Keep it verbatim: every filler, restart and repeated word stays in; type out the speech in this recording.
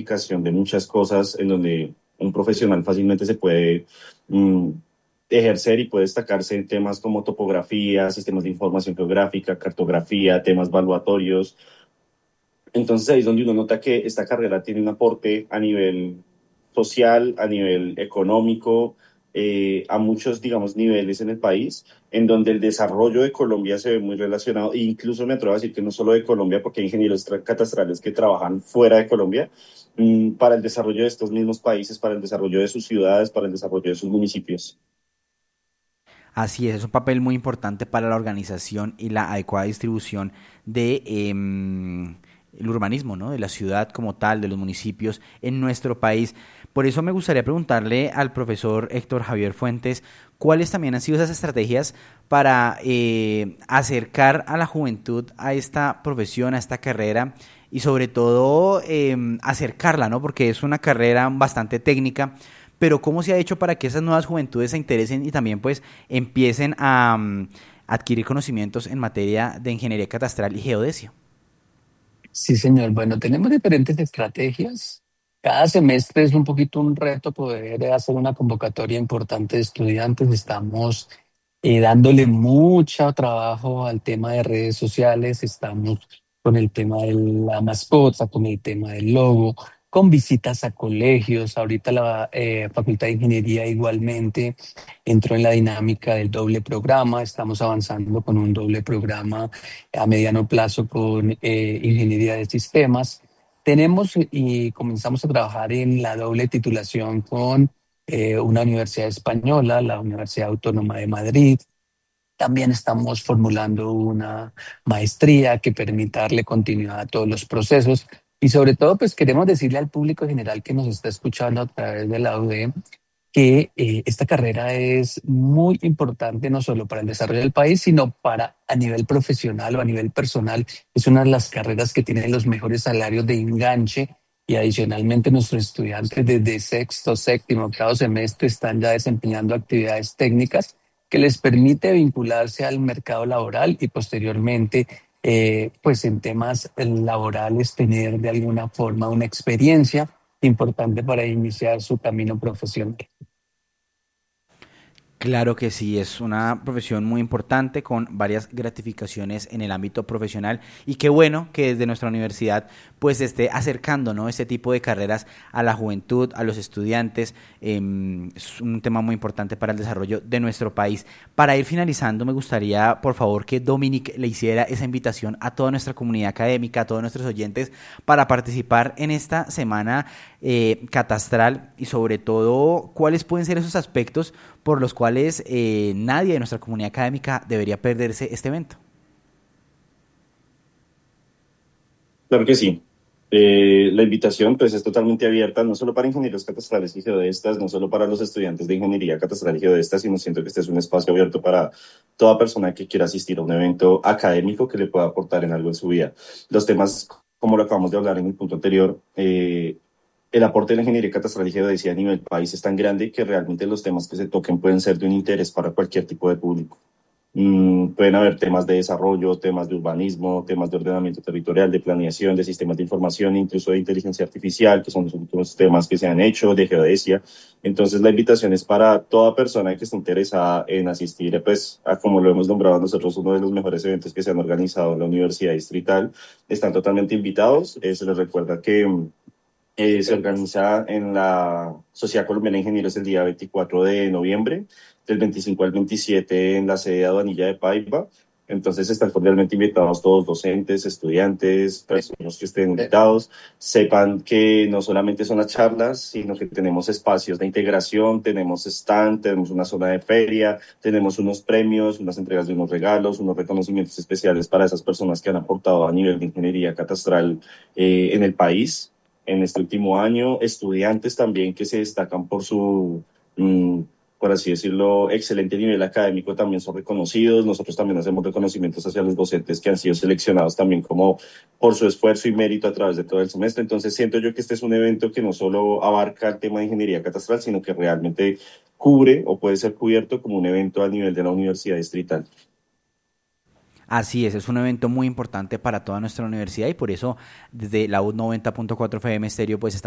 aplicación de muchas cosas en donde un profesional fácilmente se puede mm, ejercer y puede destacarse en temas como topografía, sistemas de información geográfica, cartografía, temas valuatorios. Entonces ahí es donde uno nota que esta carrera tiene un aporte a nivel social, a nivel económico, eh, a muchos, digamos, niveles en el país, en donde el desarrollo de Colombia se ve muy relacionado, e incluso me atrevo a decir que no solo de Colombia, porque hay ingenieros tra- catastrales que trabajan fuera de Colombia, mm, para el desarrollo de estos mismos países, para el desarrollo de sus ciudades, para el desarrollo de sus municipios. Así es, es un papel muy importante para la organización y la adecuada distribución de eh, el urbanismo, ¿no? De la ciudad como tal, de los municipios en nuestro país. Por eso me gustaría preguntarle al profesor Héctor Javier Fuentes cuáles también han sido esas estrategias para eh, acercar a la juventud a esta profesión, a esta carrera y sobre todo eh, acercarla, ¿no? Porque es una carrera bastante técnica, pero ¿cómo se ha hecho para que esas nuevas juventudes se interesen y también pues empiecen a um, adquirir conocimientos en materia de ingeniería catastral y geodesia? Sí, señor. Bueno, tenemos diferentes estrategias. Cada semestre es un poquito un reto poder hacer una convocatoria importante de estudiantes. Estamos eh, dándole mucho trabajo al tema de redes sociales. Estamos con el tema de la mascota, con el tema del logo, con visitas a colegios. Ahorita la eh, Facultad de Ingeniería igualmente entró en la dinámica del doble programa. Estamos avanzando con un doble programa a mediano plazo con eh, ingeniería de sistemas. Tenemos y comenzamos a trabajar en la doble titulación con eh, una universidad española, la Universidad Autónoma de Madrid. También estamos formulando una maestría que permita darle continuidad a todos los procesos. Y sobre todo, pues queremos decirle al público general que nos está escuchando a través de la U D E que eh, esta carrera es muy importante no solo para el desarrollo del país, sino para a nivel profesional o a nivel personal. Es una de las carreras que tiene los mejores salarios de enganche y adicionalmente nuestros estudiantes desde sexto, séptimo, octavo semestre están ya desempeñando actividades técnicas que les permite vincularse al mercado laboral y posteriormente, eh, pues en temas laborales, tener de alguna forma una experiencia importante para iniciar su camino profesional. Claro que sí, es una profesión muy importante con varias gratificaciones en el ámbito profesional y qué bueno que desde nuestra universidad pues esté acercando, ¿no?, este tipo de carreras a la juventud, a los estudiantes. Eh, es un tema muy importante para el desarrollo de nuestro país. Para ir finalizando, me gustaría por favor que Dominic le hiciera esa invitación a toda nuestra comunidad académica, a todos nuestros oyentes para participar en esta semana eh, catastral y sobre todo cuáles pueden ser esos aspectos por los cuales eh, nadie de nuestra comunidad académica debería perderse este evento. Claro que sí. Eh, la invitación pues es totalmente abierta, no solo para ingenieros catastrales y geodestas, no solo para los estudiantes de ingeniería catastral y geodestas, sino siento que este es un espacio abierto para toda persona que quiera asistir a un evento académico que le pueda aportar en algo en su vida. Los temas, como lo acabamos de hablar en el punto anterior, eh, el aporte de la ingeniería catastral y geodesia a nivel país es tan grande que realmente los temas que se toquen pueden ser de un interés para cualquier tipo de público. Mm, pueden haber temas de desarrollo, temas de urbanismo, temas de ordenamiento territorial, de planeación, de sistemas de información, incluso de inteligencia artificial, que son los últimos temas que se han hecho, de geodesia. Entonces, la invitación es para toda persona que esté interesada en asistir, pues, a como lo hemos nombrado nosotros, uno de los mejores eventos que se han organizado en la Universidad Distrital. Están totalmente invitados. Eh, se les recuerda que mm, eh, se organiza en la Sociedad Colombiana de Ingenieros el día veinticuatro de noviembre, del veinticinco al veintisiete en la sede de Aduanilla de Paipa. Entonces están cordialmente invitados todos, docentes, estudiantes, personas que estén invitados. Sepan que no solamente son las charlas, sino que tenemos espacios de integración, tenemos stand, tenemos una zona de feria, tenemos unos premios, unas entregas de unos regalos, unos reconocimientos especiales para esas personas que han aportado a nivel de ingeniería catastral eh, en el país en este último año, estudiantes también que se destacan por su, mm, por así decirlo, excelente nivel académico también son reconocidos. Nosotros también hacemos reconocimientos hacia los docentes que han sido seleccionados también como por su esfuerzo y mérito a través de todo el semestre. Entonces siento yo que este es un evento que no solo abarca el tema de ingeniería catastral, sino que realmente cubre o puede ser cubierto como un evento a nivel de la Universidad Distrital. Así es, es un evento muy importante para toda nuestra universidad y por eso desde la U noventa punto cuatro F M Estéreo pues estamos